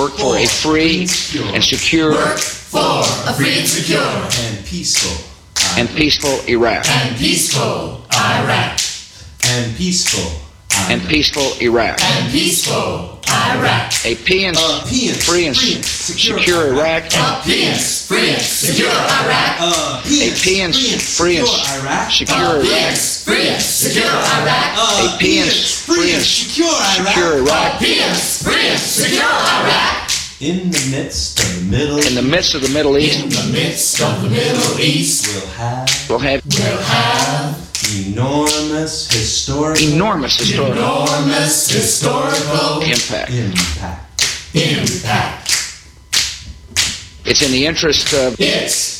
work for a free and secure Work for a free and secure and peaceful Iraq. and peaceful Iraq. and peaceful And peaceful Iraq. And peaceful Iraq. A free and secure Iraq. A peace, free and secure Iraq. A free and secure A Iraq. peace, free and secure Iraq. A free and secure A Iraq. peace, free and secure Iraq. in the midst of the Middle In the midst of the Middle East, In the midst of the Middle East, we'll have we'll have enormous historical enormous historical enormous historical impact. impact. impact. It's in the interest of It's